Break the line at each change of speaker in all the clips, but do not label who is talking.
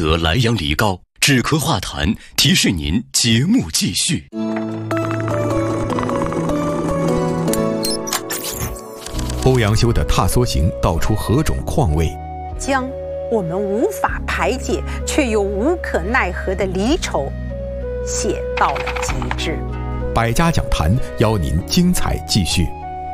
得莱阳梨膏，止咳化痰，提示您节目继续。
欧阳修的踏梭行道出何种况味？
将我们无法排解却又无可奈何的离愁写到了极致。
百家讲坛邀您精彩继续。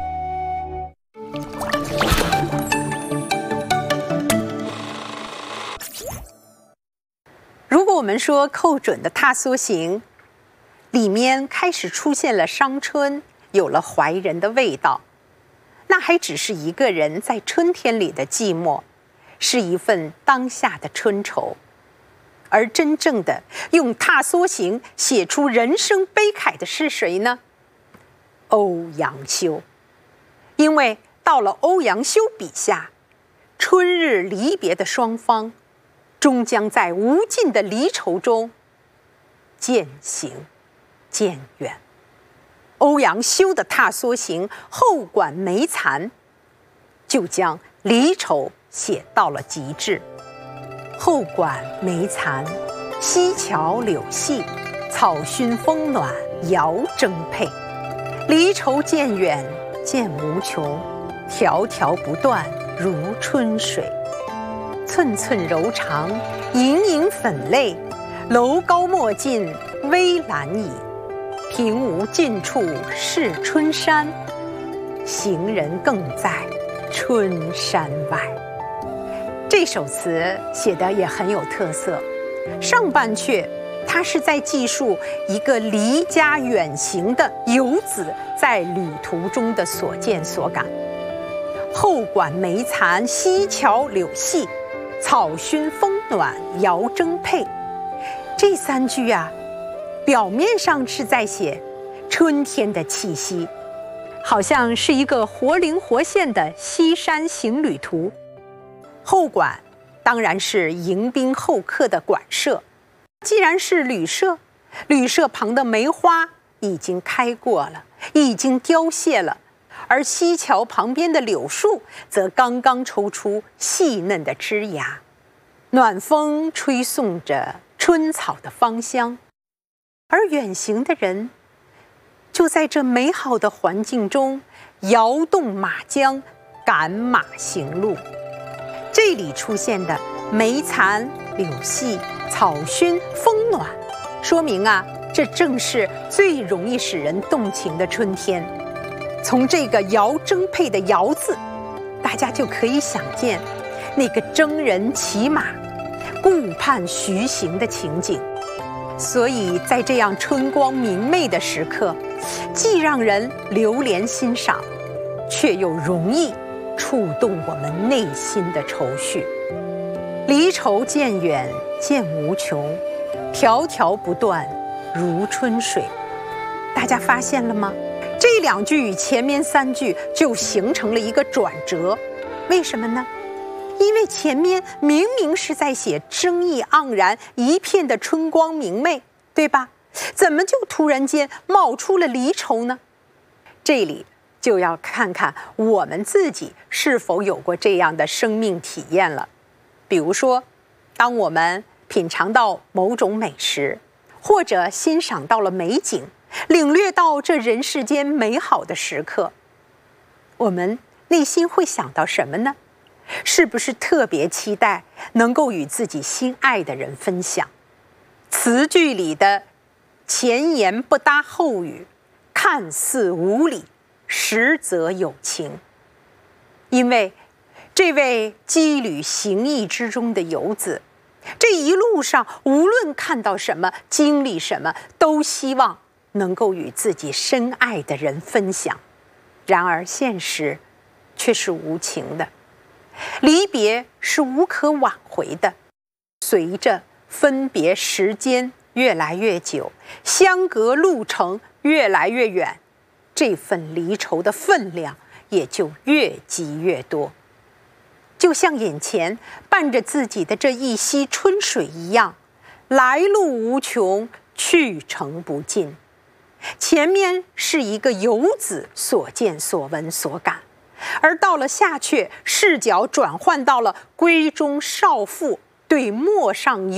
如果我们说寇准的踏梭行里面开始出现了伤春，有了怀人的味道，那还只是一个人在春天里的寂寞，是一份当下的春愁。而真正的用踏梭行写出人生悲慨的是谁呢？欧阳修。因为到了欧阳修笔下，春日离别的双方终将在无尽的离愁中渐行渐远。欧阳修的踏梭行后馆梅残就将离愁写到了极致。后馆梅残，溪桥柳细，草熏风暖，遥征配。离愁渐远渐无穷，条条不断如春水。寸寸柔肠，盈盈粉泪，楼高莫近危阑倚。平无尽处是春山，行人更在春山外。这首词写得也很有特色。上半阙它是在记述一个离家远行的游子在旅途中的所见所感。后馆梅残，溪桥柳细，草熏风暖，遥征配。这三句啊，表面上是在写春天的气息，好像是一个活灵活现的西山行旅图。后馆当然是迎宾候客的馆舍，既然是旅舍，旅舍旁的梅花已经开过了，已经凋谢了，而溪桥旁边的柳树则刚刚抽出细嫩的枝芽，暖风吹送着春草的芳香，而远行的人就在这美好的环境中摇动马缰，赶马行路。这里出现的梅残、柳细、草熏、风暖，说明啊，这正是最容易使人动情的春天。从这个遥征配的遥字，大家就可以想见那个征人骑马顾盼徐行的情景。所以在这样春光明媚的时刻，既让人流连欣赏，却又容易触动我们内心的愁绪。离愁渐远渐无穷，条条不断如春水。大家发现了吗？这两句与前面三句就形成了一个转折。为什么呢？因为前面明明是在写生意盎然一片的春光明媚，对吧？怎么就突然间冒出了离愁呢？这里就要看看我们自己是否有过这样的生命体验了。比如说，当我们品尝到某种美食，或者欣赏到了美景，领略到这人世间美好的时刻，我们内心会想到什么呢？是不是特别期待能够与自己心爱的人分享？词句里的前言不搭后语，看似无理，实则有情。因为这位羁旅行役之中的游子，这一路上无论看到什么，经历什么，都希望能够与自己深爱的人分享。然而现实却是无情的，离别是无可挽回的。随着分别时间越来越久，相隔路程越来越远，这份离愁的分量也就越积越多。就像眼前伴着自己的这一溪春水一样，来路无穷，去程不尽。前面是一个游子所见所闻所感，而到了下阙，视角转换到了闺中少妇对陌上